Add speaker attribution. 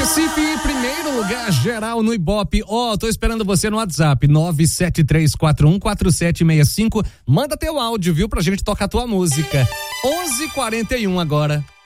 Speaker 1: Recife, primeiro lugar geral no Ibope. Tô esperando você no WhatsApp, 973414765. Manda teu áudio, viu, pra gente tocar tua música. 11:41 agora.